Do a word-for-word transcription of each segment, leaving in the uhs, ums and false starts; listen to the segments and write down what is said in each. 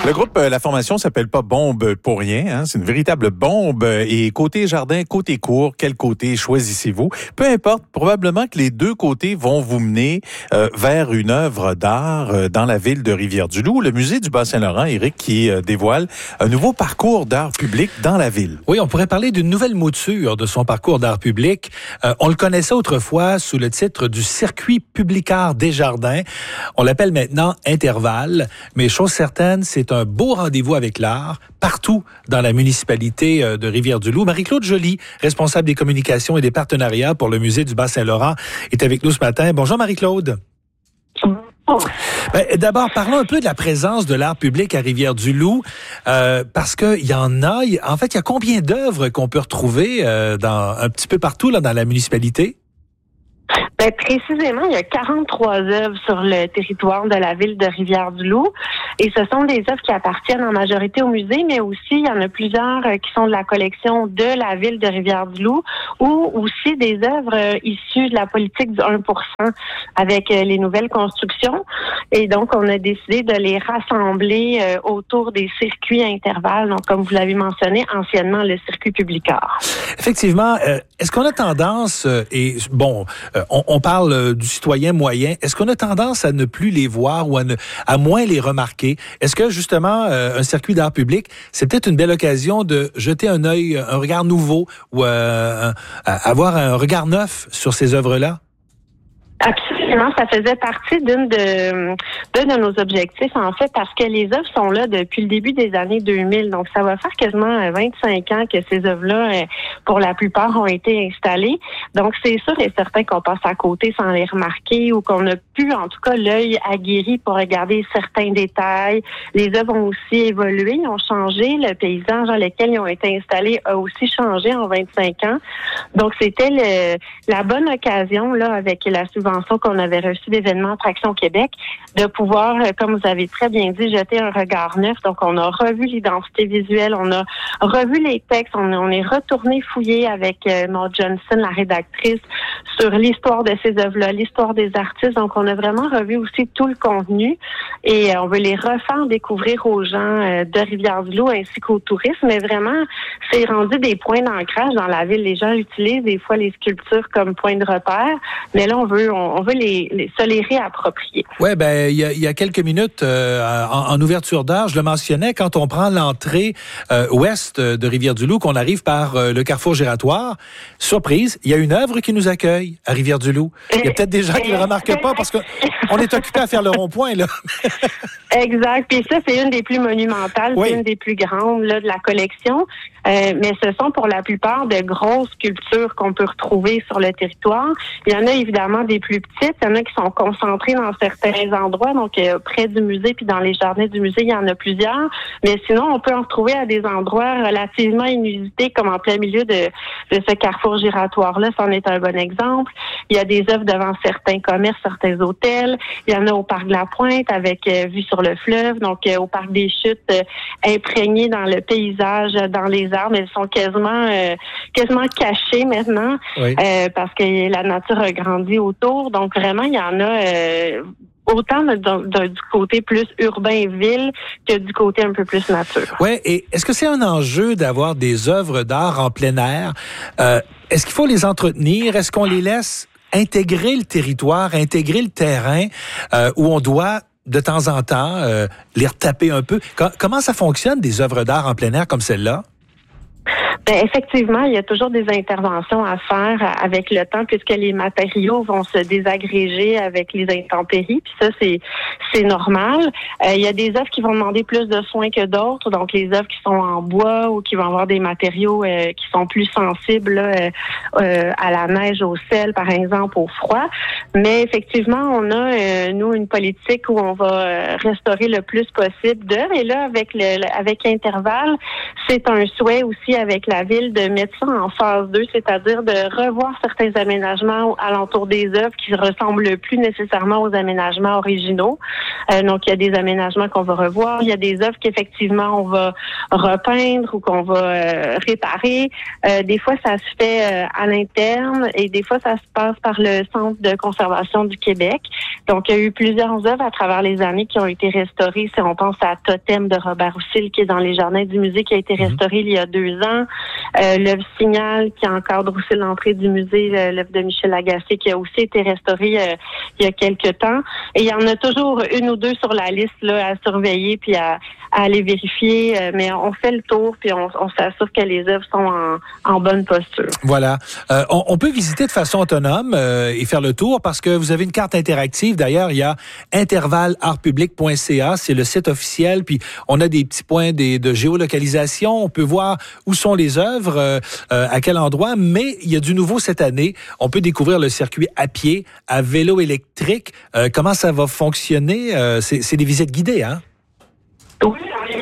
Le groupe, euh, la formation s'appelle pas Bombe pour rien. Hein? C'est une véritable bombe. Et côté jardin, côté cour, quel côté choisissez-vous? Peu importe, probablement que les deux côtés vont vous mener euh, vers une œuvre d'art euh, dans la ville de Rivière-du-Loup. Le musée du Bas-Saint-Laurent, Éric, qui euh, dévoile un nouveau parcours d'art public dans la ville. Oui, on pourrait parler d'une nouvelle mouture de son parcours d'art public. Euh, on le connaissait autrefois sous le titre du Circuit Public-Art des Jardins. On l'appelle maintenant Intervalle. Mais chose certaine, c'est un beau rendez-vous avec l'art partout dans la municipalité de Rivière-du-Loup. Marie-Claude Joly, responsable des communications et des partenariats pour le musée du Bas-Saint-Laurent, est avec nous ce matin. Bonjour Marie-Claude. Oh. Ben, d'abord, parlons un peu de la présence de l'art public à Rivière-du-Loup, euh, parce qu'il y en a. Y, en fait, il y a combien d'œuvres qu'on peut retrouver euh, dans un petit peu partout là dans la municipalité? Ben, précisément, il y a quarante-trois œuvres sur le territoire de la ville de Rivière-du-Loup. Et ce sont des œuvres qui appartiennent en majorité au musée, mais aussi il y en a plusieurs qui sont de la collection de la ville de Rivière-du-Loup ou aussi des œuvres issues de la politique du un pour cent avec les nouvelles constructions. Et donc, on a décidé de les rassembler autour des circuits intervalles, donc comme vous l'avez mentionné, anciennement le circuit public-art. Effectivement, euh, est-ce qu'on a tendance, euh, et bon, euh, on, on parle euh, du citoyen moyen, est-ce qu'on a tendance à ne plus les voir ou à, ne, à moins les remarquer? Est-ce que justement, euh, un circuit d'art public, c'est peut-être une belle occasion de jeter un œil, un regard nouveau ou euh, un, avoir un regard neuf sur ces œuvres-là? Absolument, ça faisait partie d'une de, d'un de nos objectifs, en fait, parce que les œuvres sont là depuis le début des années deux mille. Donc, ça va faire quasiment vingt-cinq ans que ces œuvres-là, pour la plupart, ont été installées. Donc, c'est sûr et certain qu'on passe à côté sans les remarquer ou qu'on n'a plus, en tout cas, l'œil aguerri pour regarder certains détails. Les œuvres ont aussi évolué, ont changé. Le paysage dans lequel ils ont été installés a aussi changé en vingt-cinq ans. Donc, c'était le, la bonne occasion, là, avec la subvention qu'on avait reçu d'événements Attraction Québec, de pouvoir, comme vous avez très bien dit, jeter un regard neuf. Donc, on a revu l'identité visuelle, on a revu les textes, on, on est retourné fouiller avec euh, Maud Johnson, la rédactrice, sur l'histoire de ces œuvres-là, l'histoire des artistes. Donc, on a vraiment revu aussi tout le contenu et euh, on veut les refaire découvrir aux gens euh, de Rivière-du-Loup ainsi qu'aux touristes. Mais vraiment, c'est rendu des points d'ancrage dans la ville. Les gens utilisent des fois les sculptures comme point de repère, mais là, on veut, on, on veut les, les, se les réapproprier. Ouais, ben il y a, y a quelques minutes euh, en, en ouverture d'art, je le mentionnais, quand on prend l'entrée euh, ouest de Rivière-du-Loup, qu'on arrive par euh, le carrefour giratoire, surprise, il y a une œuvre qui nous accueille à Rivière-du-Loup. Il y a peut-être des gens qui ne le remarquent pas parce que on est occupé à faire le rond-point là. Exact. Puis ça, c'est une des plus monumentales, oui. C'est une des plus grandes là de la collection. Euh, mais ce sont pour la plupart de grosses sculptures qu'on peut retrouver sur le territoire. Il y en a évidemment des plus petites, il y en a qui sont concentrées dans certains endroits, donc euh, près du musée puis dans les jardins du musée, il y en a plusieurs. Mais sinon, on peut en retrouver à des endroits relativement inusités, comme en plein milieu de, de ce carrefour giratoire-là. Ça en est un bon exemple. Il y a des œuvres devant certains commerces, certains hôtels. Il y en a au parc de la Pointe avec euh, vue sur le fleuve, donc euh, au parc des Chutes, euh, imprégnées dans le paysage, dans les arbres. Elles sont quasiment euh, quasiment cachées maintenant, oui. euh, parce que la nature a grandi autour. Donc vraiment, il y en a euh, autant de, de, de, du côté plus urbain-ville que du côté un peu plus nature. Oui, et est-ce que c'est un enjeu d'avoir des œuvres d'art en plein air? Euh, est-ce qu'il faut les entretenir? Est-ce qu'on les laisse intégrer le territoire, intégrer le terrain euh, où on doit de temps en temps euh, les retaper un peu? Co- comment ça fonctionne des œuvres d'art en plein air comme celle-là? Ben, effectivement, il y a toujours des interventions à faire avec le temps puisque les matériaux vont se désagréger avec les intempéries. Puis ça, c'est c'est normal. Euh, il y a des œuvres qui vont demander plus de soins que d'autres. Donc, les œuvres qui sont en bois ou qui vont avoir des matériaux euh, qui sont plus sensibles là, euh, à la neige, au sel, par exemple, au froid. Mais effectivement, on a, euh, nous, une politique où on va restaurer le plus possible d'œuvres. Et là, avec le avec Intervalle, c'est un souhait aussi avec la la ville de mettre ça en phase deux, c'est-à-dire de revoir certains aménagements alentour des œuvres qui ressemblent plus nécessairement aux aménagements originaux. Euh, donc, il y a des aménagements qu'on va revoir. Il y a des œuvres qu'effectivement, on va repeindre ou qu'on va euh, réparer. Euh, des fois, ça se fait euh, à l'interne et des fois, ça se passe par le Centre de conservation du Québec. Donc, il y a eu plusieurs œuvres à travers les années qui ont été restaurées. Si on pense à Totem de Robert Roussel, qui est dans les jardins du musée, qui a été restauré mm-hmm. il y a deux ans. Euh, l'œuvre Signal, qui encadre aussi l'entrée du musée, l'œuvre de Michel Lagacé, qui a aussi été restaurée euh, il y a quelques temps. Et il y en a toujours une ou deux sur la liste là à surveiller puis à, à aller vérifier. Euh, mais on fait le tour puis on, on s'assure que les œuvres sont en, en bonne posture. Voilà. Euh, on, on peut visiter de façon autonome euh, et faire le tour parce que vous avez une carte interactive. D'ailleurs, il y a intervalle art public point c a, c'est le site officiel. Puis on a des petits points des, de géolocalisation. On peut voir où sont les œuvres, euh, euh, à quel endroit. Mais il y a du nouveau cette année. On peut découvrir le circuit à pied, à vélo électrique. Euh, comment ça va fonctionner? Euh, c'est, c'est des visites guidées, hein? Oui,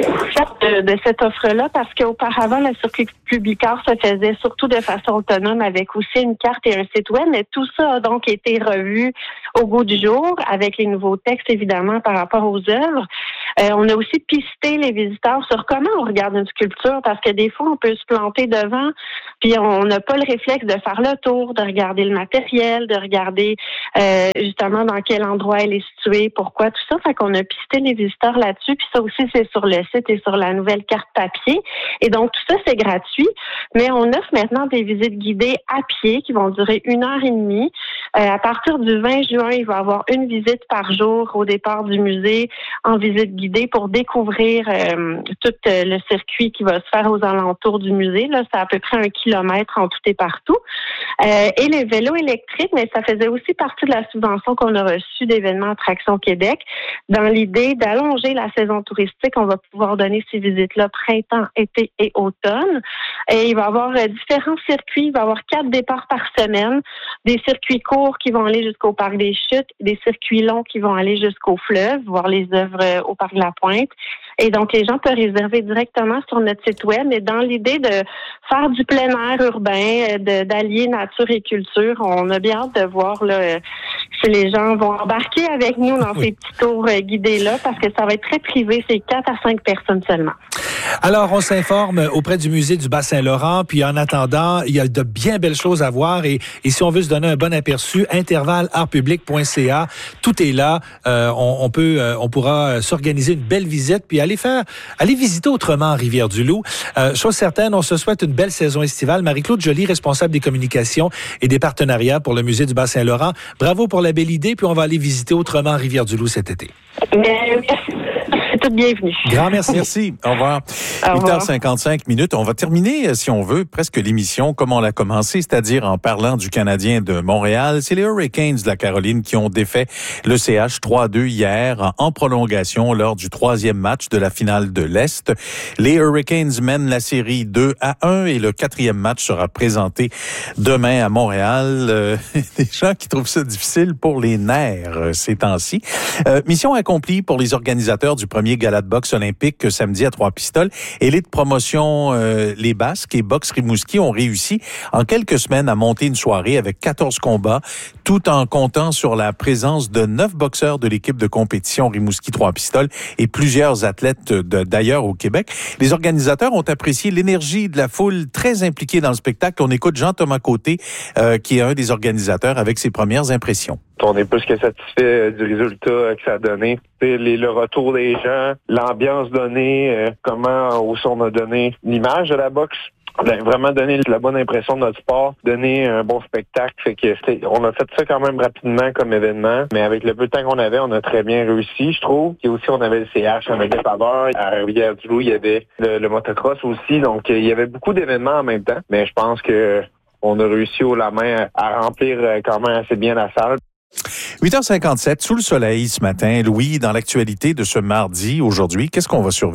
de, de cette offre-là, parce qu'auparavant, le circuit Publicar se faisait surtout de façon autonome avec aussi une carte et un site web, mais tout ça a donc été revu au goût du jour avec les nouveaux textes, évidemment, par rapport aux œuvres. Euh, on a aussi pisté les visiteurs sur comment on regarde une sculpture, parce que des fois, on peut se planter devant, puis on n'a pas le réflexe de faire le tour, de regarder le matériel, de regarder euh, justement dans quel endroit elle est située, pourquoi, tout ça. Fait qu'on a pisté les visiteurs là-dessus, puis ça aussi, c'est sur le site et sur la nouvelle carte papier. Et donc, tout ça, c'est gratuit, mais on offre maintenant des visites guidées à pied qui vont durer une heure et demie. Euh, à partir du vingt juin, il va y avoir une visite par jour au départ du musée en visite guidée pour découvrir euh, tout euh, le circuit qui va se faire aux alentours du musée. Là, c'est à peu près un kilomètre en tout et partout. Euh, et les vélos électriques, mais ça faisait aussi partie de la subvention qu'on a reçue d'événements Attraction Québec. Dans l'idée d'allonger la saison touristique, on va pouvoir donner ces visites-là printemps, été et automne. Et il va y avoir euh, différents circuits. Il va y avoir quatre départs par semaine. Des circuits courts qui vont aller jusqu'au Parc des Chutes, des circuits longs qui vont aller jusqu'au fleuve, voir les œuvres euh, au Parc de la Pointe. Et donc, les gens peuvent réserver directement sur notre site web. Mais dans l'idée de faire du plein air urbain, de, d'allier nature et culture, on a bien hâte de voir là, si les gens vont embarquer avec nous dans oui. ces petits tours guidés-là, parce que ça va être très privé. C'est quatre à cinq personnes seulement. Alors, on s'informe auprès du musée du Bas-Saint-Laurent, puis en attendant, il y a de bien belles choses à voir et, et si on veut se donner un bon aperçu, intervalle art public point c a, tout est là. Euh, on, on peut, euh, on pourra s'organiser une belle visite puis aller faire, aller visiter autrement Rivière-du-Loup. Euh, chose certaine, on se souhaite une belle saison estivale. Marie-Claude Joly, responsable des communications et des partenariats pour le musée du Bas-Saint-Laurent. Bravo pour la belle idée, puis on va aller visiter autrement Rivière-du-Loup cet été. Merci. Toute bienvenue. Grand merci. Merci. Au revoir. huit heures cinquante-cinq minutes. On va terminer, si on veut, presque l'émission comme on l'a commencé, c'est-à-dire en parlant du Canadien de Montréal. C'est les Hurricanes de la Caroline qui ont défait le C H trois à deux hier en prolongation lors du troisième match de la finale de l'Est. Les Hurricanes mènent la série deux à un et le quatrième match sera présenté demain à Montréal. Euh, des gens qui trouvent ça difficile pour les nerfs ces temps-ci. Euh, mission accomplie pour les organisateurs du premier gala de boxe olympique samedi à Trois-Pistoles. Élite Promotion, euh, les Basques et Boxe Rimouski ont réussi en quelques semaines à monter une soirée avec quatorze combats, tout en comptant sur la présence de neuf boxeurs de l'équipe de compétition Rimouski Trois-Pistoles et plusieurs athlètes de, d'ailleurs au Québec. Les organisateurs ont apprécié l'énergie de la foule très impliquée dans le spectacle. On écoute Jean-Thomas Côté, euh, qui est un des organisateurs, avec ses premières impressions. On est plus que satisfait du résultat que ça a donné. Les, le retour des gens, l'ambiance donnée, euh, comment aussi on a donné l'image de la boxe. On a vraiment donné la bonne impression de notre sport, donné un bon spectacle. Fait que on a fait ça quand même rapidement comme événement, mais avec le peu de temps qu'on avait, on a très bien réussi, je trouve. Et aussi, on avait le C H avec des faveurs. À Rivière-du-Loup, il y avait le, le motocross aussi. Donc, il y avait beaucoup d'événements en même temps. Mais je pense que on a réussi haut la main à remplir quand même assez bien la salle. huit heures cinquante-sept, sous le soleil ce matin. Louis, dans l'actualité de ce mardi, aujourd'hui, qu'est-ce qu'on va surveiller?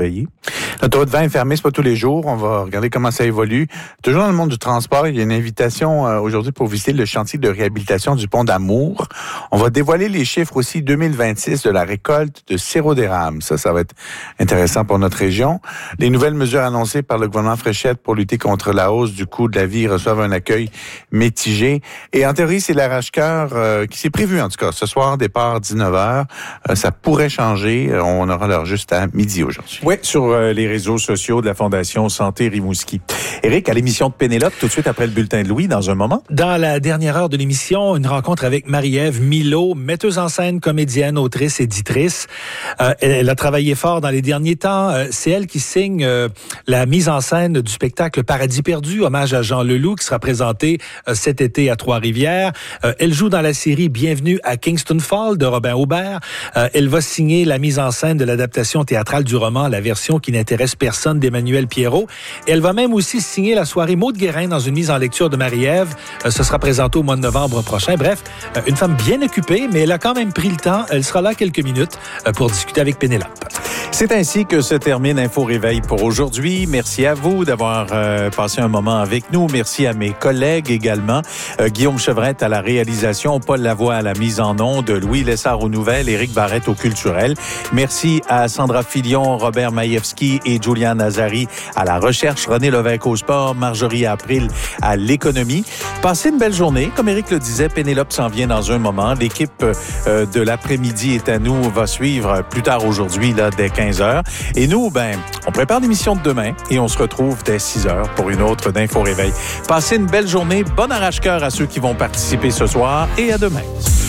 L'autoroute vingt est fermée, c'est pas tous les jours. On va regarder comment ça évolue. Toujours dans le monde du transport, il y a une invitation euh, aujourd'hui pour visiter le chantier de réhabilitation du pont d'Amour. On va dévoiler les chiffres aussi deux mille vingt-six de la récolte de sirop d'érable. Ça, ça va être intéressant pour notre région. Les nouvelles mesures annoncées par le gouvernement Fréchette pour lutter contre la hausse du coût de la vie reçoivent un accueil mitigé. Et en théorie, c'est l'arrache-cœur euh, qui s'est prévu, en tout cas, ce soir, départ dix-neuf heures. Euh, ça pourrait changer. On aura l'heure juste à midi aujourd'hui. Oui, sur euh, les réseaux sociaux de la Fondation Santé Rimouski. Éric, à l'émission de Pénélope, tout de suite après le bulletin de Louis, dans un moment. Dans la dernière heure de l'émission, une rencontre avec Marie-Ève Milot, metteuse en scène, comédienne, autrice, éditrice. Euh, elle, elle a travaillé fort dans les derniers temps. Euh, c'est elle qui signe euh, la mise en scène du spectacle Paradis perdu, hommage à Jean Leloup, qui sera présenté euh, cet été à Trois-Rivières. Euh, elle joue dans la série Bienvenue à Kingston Falls de Robin Aubert. Euh, elle va signer la mise en scène de l'adaptation théâtrale du roman, la version qui n'intéresse personne d'Emmanuel Pierrot. Et elle va même aussi signer la soirée Maud Guérin dans une mise en lecture de Marie-Ève. Euh, ce sera présenté au mois de novembre prochain. Bref, euh, une femme bien occupée, mais elle a quand même pris le temps. Elle sera là quelques minutes euh, pour discuter avec Pénélope. C'est ainsi que se termine Info Réveil pour aujourd'hui. Merci à vous d'avoir euh, passé un moment avec nous. Merci à mes collègues également. Euh, Guillaume Chevrette à la réalisation, Paul Lavoie à la mise en onde, Louis Lessard aux nouvelles, Éric Barrette au culturel. Merci à Sandra Filion, Robert Maïevski et Julian Nazari à la recherche, René Levesque au sport, Marjorie April à l'économie. Passez une belle journée. Comme Éric le disait, Pénélope s'en vient dans un moment. L'équipe euh, de l'après-midi est à nous, va suivre plus tard aujourd'hui, là, dès quinze heures. Et nous, ben, on prépare l'émission de demain et on se retrouve dès six heures pour une autre d'Info Réveil. Passez une belle journée. Bon arrache-cœur à ceux qui vont participer ce soir et à demain.